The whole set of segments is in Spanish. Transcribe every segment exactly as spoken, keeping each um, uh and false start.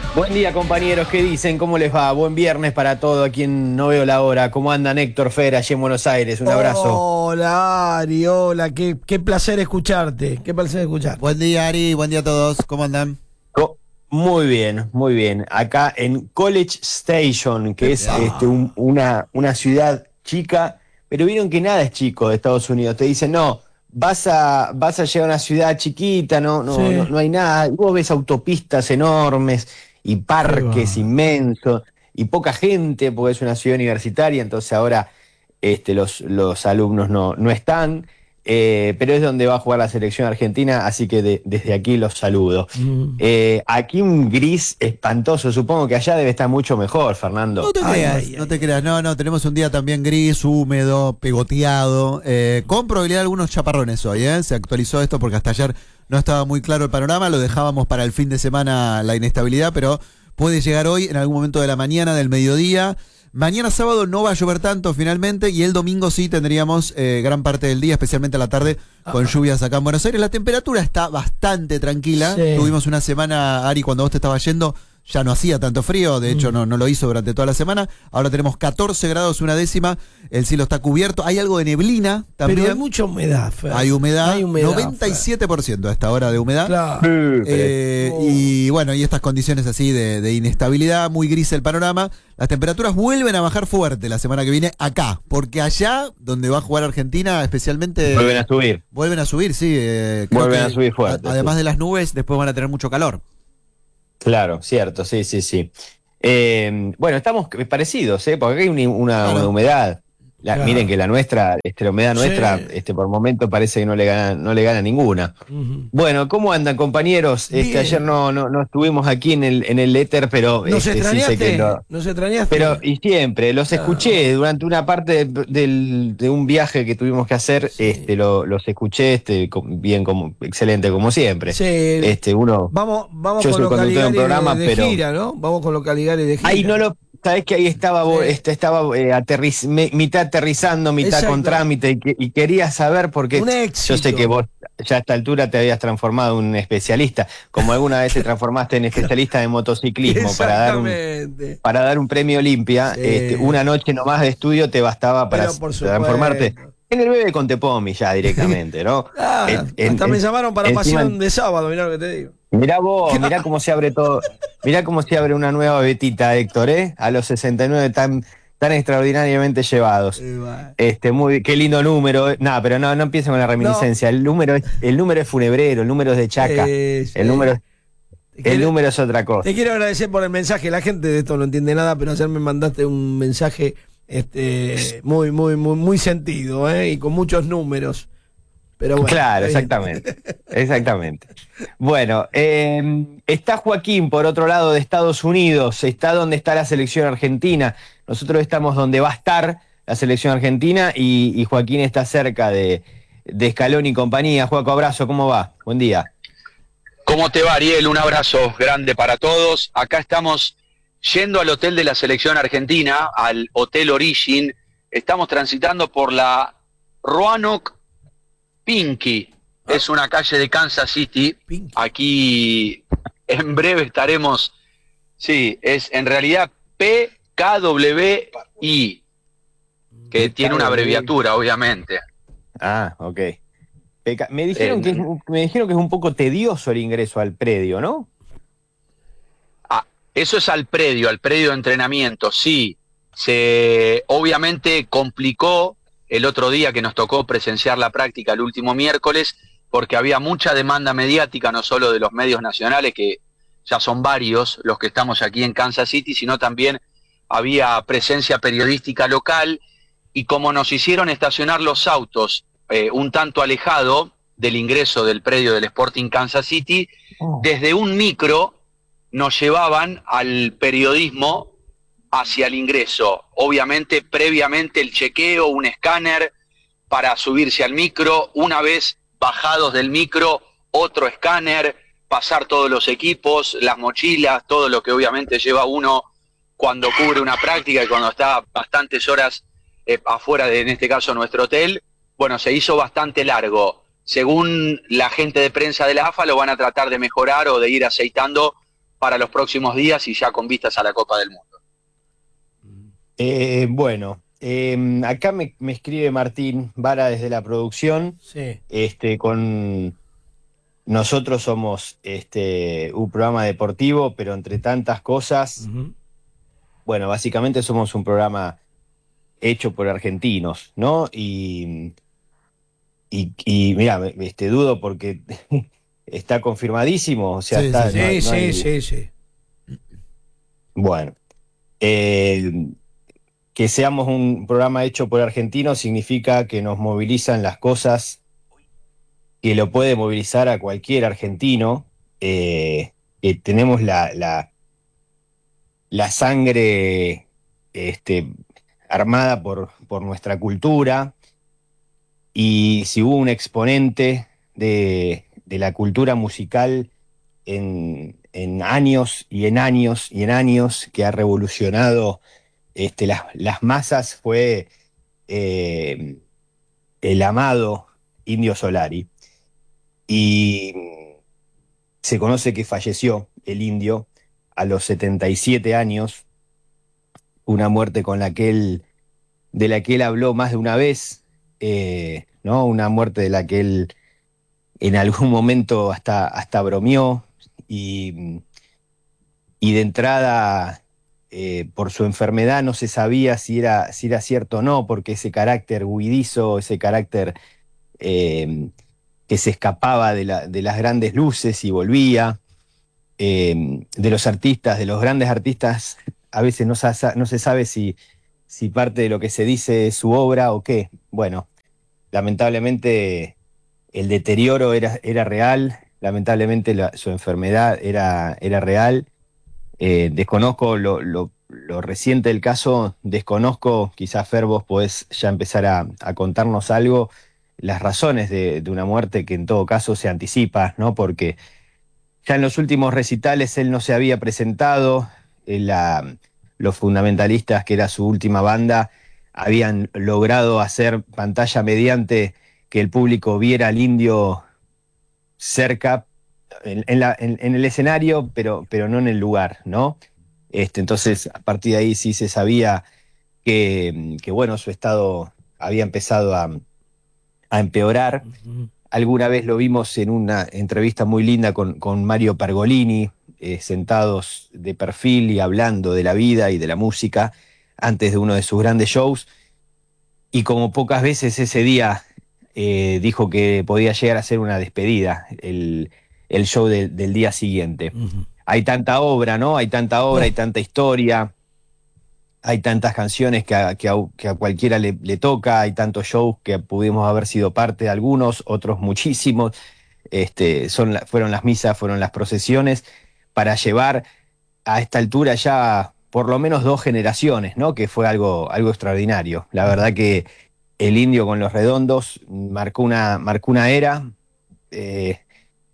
Buen día, compañeros, ¿qué dicen? ¿Cómo les va? Buen viernes para todo, a quien no veo la hora. ¿Cómo andan Héctor Fer allí en Buenos Aires? Un abrazo. Hola, Ari, hola, qué, qué placer escucharte, qué placer escucharte. Buen día, Ari, buen día a todos, ¿cómo andan? Co- Muy bien, muy bien. Acá en College Station, que es este, un- una, una ciudad chica, pero vieron que nada es chico de Estados Unidos. Te dicen, no, vas a, vas a llegar a una ciudad chiquita, no, no, Sí. no, no hay nada. Y vos ves autopistas enormes y parques va. inmensos y poca gente, porque es una ciudad universitaria, entonces ahora este, los, los alumnos no, no están. Eh, pero es donde va a jugar la selección argentina, así que de- desde aquí los saludo. Mm. Eh, aquí un gris espantoso, supongo que allá debe estar mucho mejor, Fernando. No te Ay, creas, ay, no ay. te creas, no, no, tenemos un día también gris, húmedo, pegoteado, eh, con probabilidad de algunos chaparrones hoy, ¿eh? Se actualizó esto porque hasta ayer no estaba muy claro el panorama, lo dejábamos para el fin de semana la inestabilidad, pero puede llegar hoy en algún momento de la mañana, del mediodía. Mañana sábado no va a llover tanto finalmente y el domingo sí tendríamos eh, gran parte del día, especialmente a la tarde, con lluvias acá en Buenos Aires. La temperatura está bastante tranquila. Sí. Tuvimos una semana, Ari, cuando vos te estabas yendo, ya no hacía tanto frío, de hecho no, no lo hizo durante toda la semana. Ahora tenemos catorce grados, una décima, el cielo está cubierto, hay algo de neblina también. Pero hay mucha humedad, Fer. Hay humedad, Hay humedad, noventa y siete por ciento a esta hora de humedad. Fer. Claro. Eh, Oh. Y bueno, y estas condiciones así de, de inestabilidad, muy gris el panorama. Las temperaturas vuelven a bajar fuerte la semana que viene acá, porque allá, donde va a jugar Argentina, especialmente... Vuelven a subir. Vuelven a subir, sí. eh, creo Vuelven que a subir fuerte, a- además sí. de las nubes, después van a tener mucho calor. Claro, cierto, sí, sí, sí. Eh, bueno, estamos parecidos, ¿eh? Porque acá hay una, una- Claro. una humedad. La- Claro. Miren que la nuestra, este, la humedad Sí. nuestra, este, por momento parece que no le gana, no le gana ninguna. Ujú. Bueno, ¿cómo andan, compañeros? Este, Bien. ayer no, no, no estuvimos aquí en el, en el éter, pero ¿Nos este, sí sé extrañaste? que lo- ¿Nos extrañaste? Pero, y siempre, los Ah. escuché durante una parte de, del- de un viaje que tuvimos que hacer, Sí. este, lo- los escuché, este, co- bien, como, excelente, como siempre. Sí. Este, uno. Vamos, vamos Yo con soy los conductor de un Caligari programa, de, de pero- gira, ¿no? Vamos con los Caligari de gira. Ahí no lo. Sabés que ahí estaba, vos, Sí. este, estaba eh, aterriz- me- mitad aterrizando, mitad Exacto. con trámite, y, que- y quería saber porque Un yo éxito. sé que vos ya a esta altura te habías transformado en un especialista, como alguna vez te transformaste en especialista de motociclismo para dar un, Exactamente. para dar un premio Olimpia. Sí. Este, una noche nomás de estudio te bastaba para Pero por transformarte supuesto. en el bebé con Tepomi ya directamente, ¿no? Ah, En- en- hasta me en- llamaron para encima- pasión de sábado, mirá lo que te digo. Mirá vos, mirá cómo se abre todo, mirá cómo se abre una nueva betita, Héctor, ¿eh? A los sesenta y nueve tan, tan extraordinariamente llevados. Eh, va. Este, muy, qué lindo número. Nada, pero no, no empiecen con la reminiscencia. El número es, el número es funebrero, el número es de Chaca. Eh, sí. El número, Te el quiero- número es otra cosa. Te quiero agradecer por el mensaje. La gente de esto no entiende nada, pero ayer me mandaste un mensaje este, muy, muy, muy, muy sentido, ¿eh? Y con muchos números. Pero bueno, Claro, está bien. exactamente. Exactamente. Bueno, eh, está Joaquín por otro lado de Estados Unidos, está donde está la selección argentina. Nosotros estamos donde va a estar la selección argentina y, y Joaquín está cerca de, de Scaloni y compañía. Joaco, abrazo, ¿cómo va? Buen día. ¿Cómo te va, Ariel? Un abrazo grande para todos. Acá estamos yendo al hotel de la selección argentina, al Hotel Origin. Estamos transitando por la Roanoke Pinky. Es una calle de Kansas City. Pinky. Aquí en breve estaremos. Sí, es en realidad P K W I, que tiene una abreviatura, obviamente. Ah, ok. Peca- Me dijeron, Eh, que es, un- me dijeron que es un poco tedioso el ingreso al predio, ¿no? Ah, eso es al predio, al predio de entrenamiento, sí. Se obviamente complicó el otro día que nos tocó presenciar la práctica el último miércoles, porque había mucha demanda mediática, no solo de los medios nacionales, que ya son varios los que estamos aquí en Kansas City, sino también había presencia periodística local, y como nos hicieron estacionar los autos eh, un tanto alejado del ingreso del predio del Sporting Kansas City, desde un micro nos llevaban al periodismo hacia el ingreso. Obviamente, previamente el chequeo, un escáner para subirse al micro. Una vez bajados del micro, otro escáner, pasar todos los equipos, las mochilas, todo lo que obviamente lleva uno cuando cubre una práctica y cuando está bastantes horas eh, afuera de, en este caso, nuestro hotel. Bueno, se hizo bastante largo. Según la gente de prensa de la A F A, lo van a tratar de mejorar o de ir aceitando para los próximos días y ya con vistas a la Copa del Mundo? Eh, bueno, eh, acá me, me escribe Martín Vara desde la producción. Sí. Este, con nosotros somos este, un programa deportivo, pero entre tantas cosas, Ujú. bueno, básicamente somos un programa hecho por argentinos, ¿no? Y, y, y mira, este, dudo porque está confirmadísimo, o sea, Sí, está, sí, no, Sí, no sí, hay- sí, sí. Bueno, eh, que seamos un programa hecho por argentinos significa que nos movilizan las cosas que lo puede movilizar a cualquier argentino, eh, que tenemos la, la, la sangre este, armada por, por nuestra cultura, y si hubo un exponente de, de la cultura musical en, en años y en años y en años que ha revolucionado este, las, las masas, fue eh, el amado Indio Solari. Y se conoce que falleció el Indio a los setenta y siete años, una muerte con la que él, de la que él habló más de una vez, eh, ¿no? Una muerte de la que él en algún momento hasta, hasta bromeó, y, y de entrada, eh, por su enfermedad no se sabía si era, si era cierto o no, porque ese carácter huidizo, ese carácter eh, que se escapaba de, la, de las grandes luces y volvía, eh, de los artistas, de los grandes artistas, a veces no, sa- no se sabe si, si parte de lo que se dice es su obra o qué. Bueno, lamentablemente el deterioro era, era real, lamentablemente la- su enfermedad era, era real. Eh, desconozco lo, lo- lo reciente del caso, desconozco, quizás Fer, vos podés ya empezar a, a contarnos algo, las razones de, de una muerte que en todo caso se anticipa, ¿no? Porque ya en los últimos recitales él no se había presentado, eh, la- los fundamentalistas, que era su última banda, habían logrado hacer pantalla mediante que el público viera al Indio cerca, en, en la- en- en el escenario, pero, pero no en el lugar, ¿no? Este, entonces, a partir de ahí sí se sabía que, que, bueno, su estado había empezado a, a empeorar. Ujú. Alguna vez lo vimos en una entrevista muy linda con, con Mario Pergolini, eh, sentados de perfil y hablando de la vida y de la música antes de uno de sus grandes shows. Y como pocas veces ese día, eh, dijo que podía llegar a ser una despedida, el, el show de- del día siguiente. Ujú. Hay tanta obra, ¿no? Hay tanta obra, hay Oh, tanta historia, hay tantas canciones que a, que a- que a cualquiera le, le toca, hay tantos shows que pudimos haber sido parte de algunos, otros muchísimos. Este, son la- fueron las misas, fueron las procesiones, para llevar a esta altura ya por lo menos dos generaciones, ¿no? Que fue algo, algo extraordinario. La verdad que el Indio con Los Redondos marcó una, marcó una era. Eh,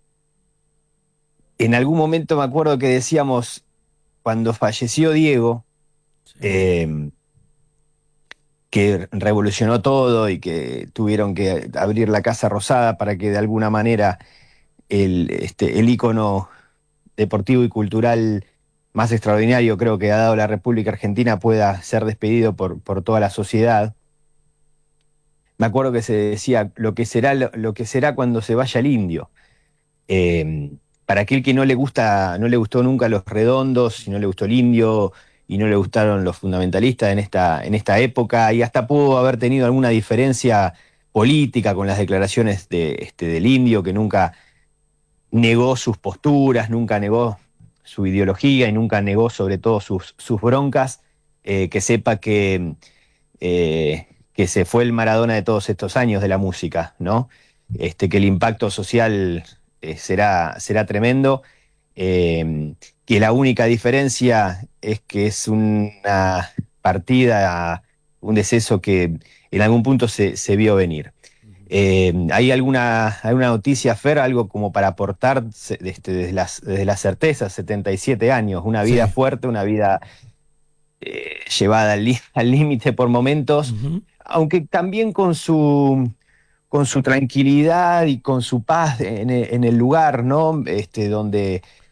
en algún momento me acuerdo que decíamos, cuando falleció Diego, sí. eh, que revolucionó todo y que tuvieron que abrir la Casa Rosada para que de alguna manera el, este, el ícono deportivo y cultural más extraordinario, creo, que ha dado la República Argentina, pueda ser despedido por, por toda la sociedad. Me acuerdo que se decía lo que será, lo, lo que será cuando se vaya el Indio. Eh, para aquel que no le gusta, no le gustó nunca Los Redondos, y no le gustó el Indio, y no le gustaron los fundamentalistas en esta, en esta época, y hasta pudo haber tenido alguna diferencia política con las declaraciones de, este, del Indio, que nunca negó sus posturas, nunca negó su ideología y nunca negó sobre todo sus, sus broncas, eh, que sepa que, eh, que se fue el Maradona de todos estos años de la música, ¿no? Este, que el impacto social, eh, será, será tremendo, eh, que la única diferencia es que es una partida, un deceso que en algún punto se, se vio venir. Eh, ¿hay alguna, alguna noticia, Fer, algo como para aportar, se- este, desde, las, desde la certeza? setenta y siete años, una vida Sí. fuerte, una vida, eh, llevada al lí- al límite por momentos, Ujú. aunque también con su, con su tranquilidad y con su paz en, e- en el lugar, ¿no? Este, donde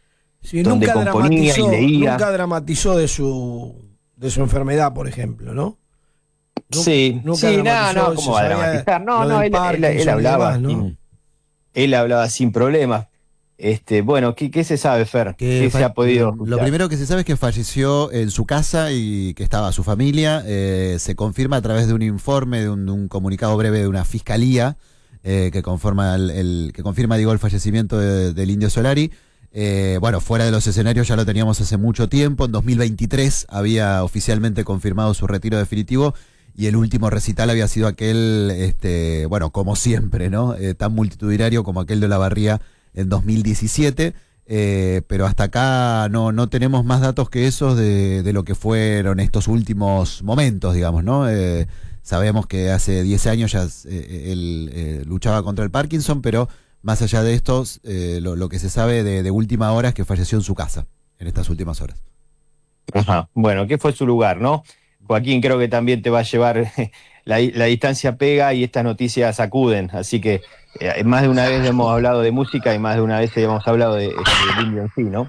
Sí, donde nunca componía dramatizó, y leía. nunca dramatizó de su de su enfermedad, por ejemplo, ¿no? Nu- Sí, nunca sí, no, dramatizó, no, se ¿cómo va a sabía dramatizar? No, lo no, del él, él- él Parkinson y hablaba, demás, ¿no? sin, él hablaba sin problemas. Este, bueno, ¿qué, qué se sabe, Fer? Que ¿Qué se fa- ha podido lo, lo escuchar? primero que se sabe es que falleció en su casa y que estaba su familia. Eh, se confirma a través de un informe, de un, de un comunicado breve de una fiscalía eh, que, conforma el, el- que confirma digo, el fallecimiento de- del Indio Solari. Eh, bueno, fuera de los escenarios ya lo teníamos hace mucho tiempo. En dos mil veintitrés había oficialmente confirmado su retiro definitivo y el último recital había sido aquel, este, bueno, como siempre, ¿no? Eh, tan multitudinario como aquel de Olavarría en dos mil diecisiete. Eh, pero hasta acá no, no tenemos más datos que esos de, de lo que fueron estos últimos momentos, digamos, ¿no? Eh, sabemos que hace diez años ya eh, él eh, luchaba contra el Parkinson, pero más allá de estos, eh, lo, lo que se sabe de, de última hora es que falleció en su casa, en estas últimas horas. Ajá. Bueno, ¿qué fue su lugar, no? Joaquín, creo que también te va a llevar, la, la distancia pega y estas noticias sacuden, así que eh, más de una vez hemos hablado de música y más de una vez hemos hablado de, este, del indio en sí, ¿no?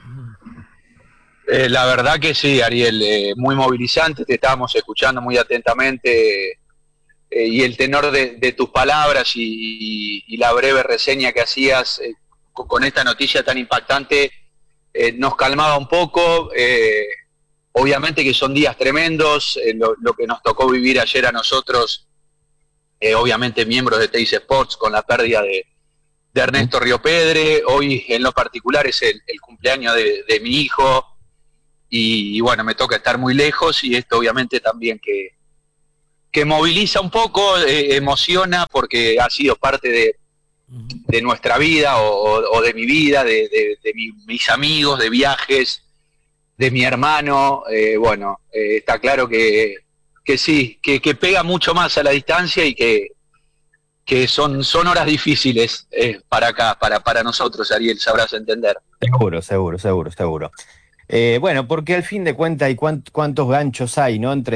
Eh, la verdad que sí, Ariel, eh, muy movilizante, te estábamos escuchando muy atentamente eh, y el tenor de, de tus palabras y, y, y la breve reseña que hacías eh, con, con esta noticia tan impactante eh, nos calmaba un poco. Eh, obviamente que son días tremendos, eh, lo, lo que nos tocó vivir ayer a nosotros, eh, obviamente miembros de Teis Sports, con la pérdida de, de Ernesto Riopedre. Hoy en lo particular es el, el cumpleaños de, de mi hijo. Y, y bueno, me toca estar muy lejos y esto obviamente también que, que moviliza un poco, eh, emociona porque ha sido parte de, de nuestra vida o, o de mi vida, de, de, de mi, mis amigos, de viajes, de mi hermano. Eh, bueno, eh, está claro que, que sí, que, que pega mucho más a la distancia y que, que son, son horas difíciles eh, para acá, para, para nosotros, Ariel, sabrás entender. Seguro, seguro, seguro, seguro. Eh, bueno, porque al fin de cuentas, ¿y cuántos ganchos hay, no? Entre